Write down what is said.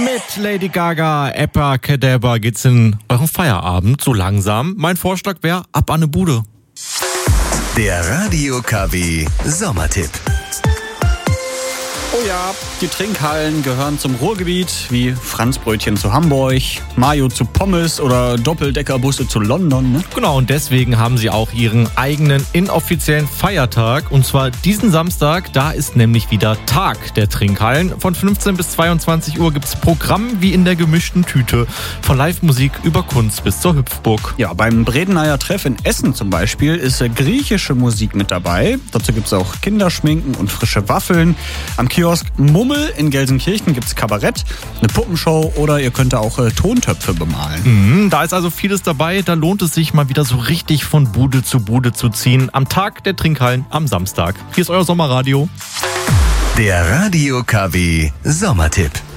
Mit Lady Gaga, Abracadabra geht's in euren Feierabend so langsam. Mein Vorschlag wäre, ab an ne Bude. Der Radio KW Sommertipp. Oh ja, die Trinkhallen gehören zum Ruhrgebiet, wie Franzbrötchen zu Hamburg, Mayo zu Pommes oder Doppeldeckerbusse zu London. Ne? Genau, und deswegen haben sie auch ihren eigenen inoffiziellen Feiertag. Und zwar diesen Samstag, da ist nämlich wieder Tag der Trinkhallen. Von 15 bis 22 Uhr gibt's Programm wie in der gemischten Tüte. Von Live-Musik über Kunst bis zur Hüpfburg. Ja, beim Bredeneyer Treff in Essen zum Beispiel ist griechische Musik mit dabei. Dazu gibt's auch Kinderschminken und frische Waffeln. Am Kiosk Mummel in Gelsenkirchen gibt's Kabarett, eine Puppenshow oder ihr könnt auch Tontöpfe bemalen. Da ist also vieles dabei, da lohnt es sich mal wieder so richtig von Bude zu ziehen. Am Tag der Trinkhallen am Samstag. Hier ist euer Sommerradio. Der Radio KW Sommertipp.